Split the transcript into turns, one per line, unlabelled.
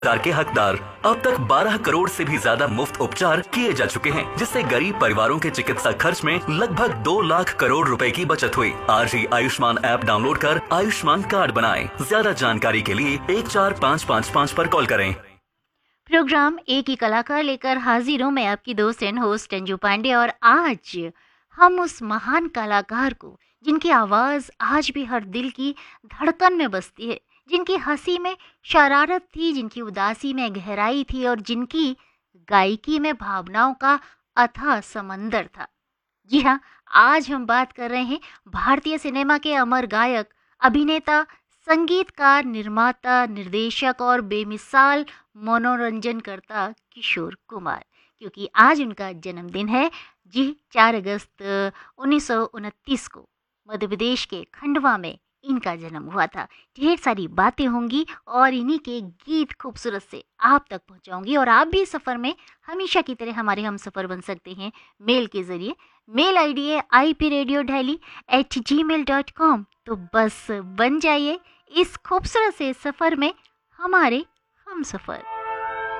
सरकार के हकदार। अब तक 12 करोड़ से भी ज्यादा मुफ्त उपचार किए जा चुके हैं, जिससे गरीब परिवारों के चिकित्सा खर्च में लगभग 2 लाख करोड़ रुपए की बचत हुई। आज ही आयुष्मान ऐप डाउनलोड कर आयुष्मान कार्ड बनाएं। ज्यादा जानकारी के लिए 14555 पर कॉल करें।
प्रोग्राम एक ही कलाकार लेकर हाजिर हूँ मैं, आपकी दोस्त एंड होस्ट अंजू पांडे। और आज हम उस महान कलाकार को, जिनकी आवाज़ आज भी हर दिल की धड़कन में बसती है, जिनकी हंसी में शरारत थी, जिनकी उदासी में गहराई थी और जिनकी गायकी में भावनाओं का अथाह समंदर था। जी हाँ, आज हम बात कर रहे हैं भारतीय सिनेमा के अमर गायक, अभिनेता, संगीतकार, निर्माता, निर्देशक और बेमिसाल मनोरंजनकर्ता किशोर कुमार, क्योंकि आज उनका जन्मदिन है। जी, 4 अगस्त 1929 को मध्य प्रदेश के खंडवा में इनका जन्म हुआ था। ढेर सारी बातें होंगी और इन्हीं के गीत खूबसूरत से आप तक पहुंचाऊंगी, और आप भी सफ़र में हमेशा की तरह हमारे हम सफ़र बन सकते हैं मेल के ज़रिए। मेल आईडी है ipradio.delhi@gmail.com। तो बस बन जाइए इस खूबसूरत से सफ़र में हमारे हम सफ़र।